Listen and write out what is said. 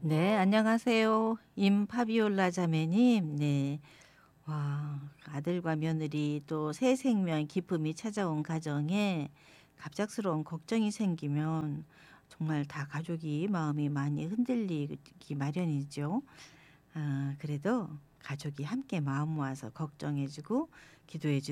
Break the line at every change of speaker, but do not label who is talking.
네, 안녕하세요. 임파비올라 자매님. 네. 와, 아들과 며느리 또 새 생명 기쁨이 찾아온 가정에 갑작스러운 걱정이 생기면 정말 다 가족이 마음이 많이 흔들리기 마련이죠. 그래도 가족이 함께 마음 모아서 걱정해주고 기도해주는